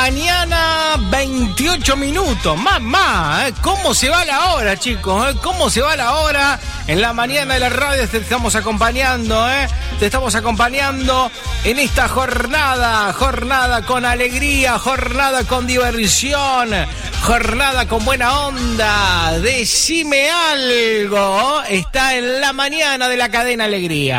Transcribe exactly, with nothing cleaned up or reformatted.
mañana, veintiocho minutos. Mamá, ¿eh? ¿Cómo se va la hora, chicos? ¿Eh? ¿Cómo se va la hora? En la mañana de la radio te estamos acompañando, ¿eh? Te estamos acompañando en esta jornada. Jornada con alegría, jornada con diversión, jornada con buena onda. Decime algo. Está en la mañana de la cadena Alegría.